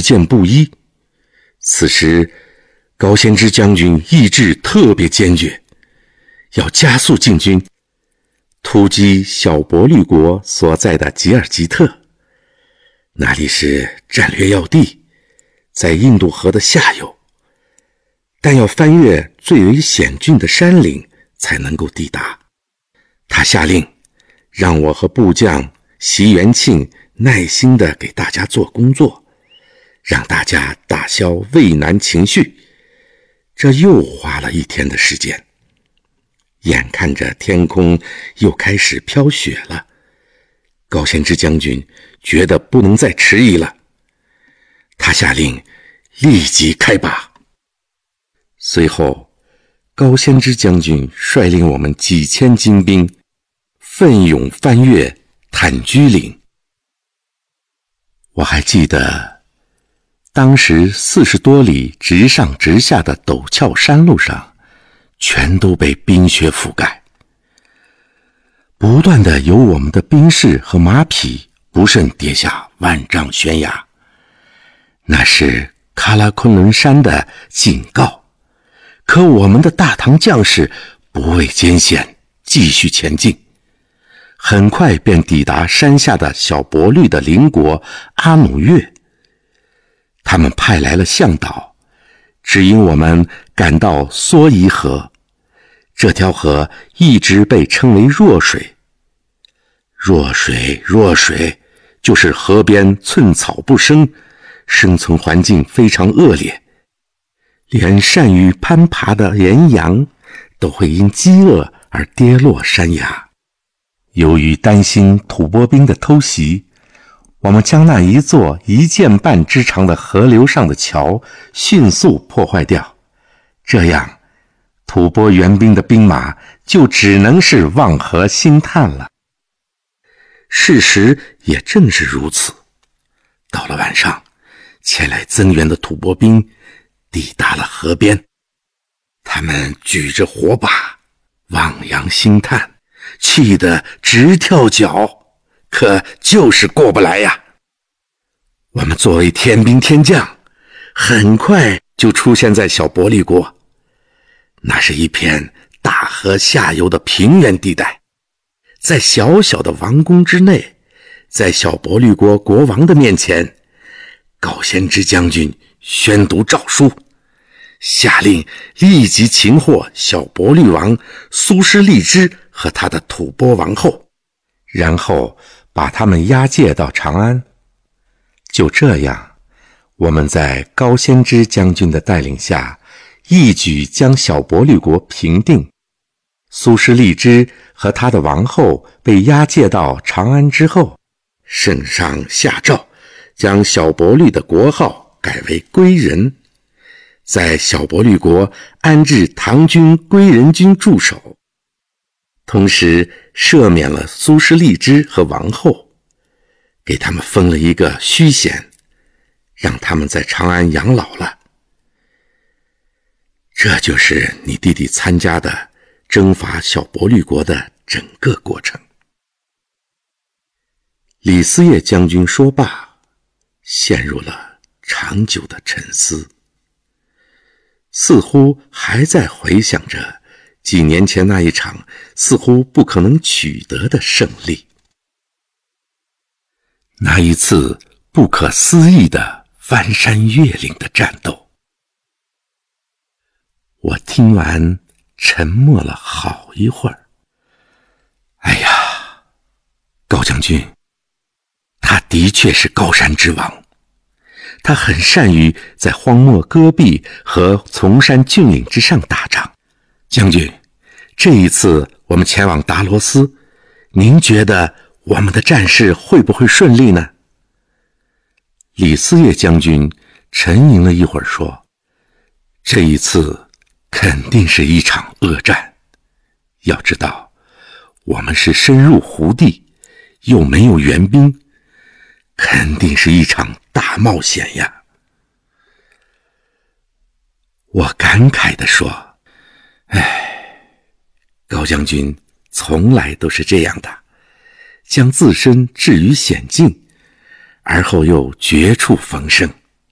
见不一。此时高仙芝将军意志特别坚决，要加速进军，突击小勃律国所在的吉尔吉特，那里是战略要地，在印度河的下游，但要翻越最为险峻的山岭才能够抵达。他下令让我和部将习元庆耐心地给大家做工作，让大家打消畏难情绪。这又花了1天的时间。眼看着天空又开始飘雪了，高仙芝将军觉得不能再迟疑了，他下令立即开拔。随后高仙芝将军率领我们几千精兵奋勇翻越坦居岭。我还记得当时40多里直上直下的陡峭山路上全都被冰雪覆盖，不断的有我们的兵士和马匹不慎跌下万丈悬崖，那是喀拉昆仑山的警告。可我们的大唐将士不畏艰险，继续前进，很快便抵达山下的小勃律的邻国阿努越。他们派来了向导，指引我们赶到梭夷河。这条河一直被称为弱水。弱水就是河边寸草不生，生存环境非常恶劣，连善于攀爬的岩羊都会因饥饿而跌落山崖。由于担心吐蕃兵的偷袭，我们将那一座1箭半之长的河流上的桥迅速破坏掉，这样吐蕃援兵的兵马就只能是望河兴叹了。事实也正是如此。到了晚上，前来增援的吐蕃兵抵达了河边，他们举着火把望洋兴叹，气得直跳脚，可就是过不来呀。我们作为天兵天将，很快就出现在小勃律国。那是一片大河下游的平原地带，在小小的王宫之内，在小勃律国国王的面前，高仙芝将军宣读诏书，下令立即擒获小勃律王苏师利之和他的吐蕃王后，然后把他们押解到长安。就这样，我们在高仙芝将军的带领下一举将小勃律国平定。苏师利之和他的王后被押解到长安之后，圣上下诏将小勃律的国号改为归仁，在小勃律国安置唐军归仁军驻守，同时赦免了苏师利之和王后，给他们封了一个虚衔，让他们在长安养老了。这就是你弟弟参加的征伐小勃律国的整个过程。李嗣业将军说罢，陷入了长久的沉思，似乎还在回想着几年前那一场似乎不可能取得的胜利，那一次不可思议的翻山越岭的战斗。我听完沉默了好一会儿。哎呀，高将军，他的确是高山之王，他很善于在荒漠戈壁和丛山峻岭之上打仗。将军，这一次我们前往达罗斯，您觉得我们的战事会不会顺利呢？李嗣业将军沉吟了一会儿说，这一次肯定是一场恶战。要知道，我们是深入胡地，又没有援兵，肯定是一场大冒险呀。我感慨地说，高将军从来都是这样的，将自身置于险境，而后又绝处逢生。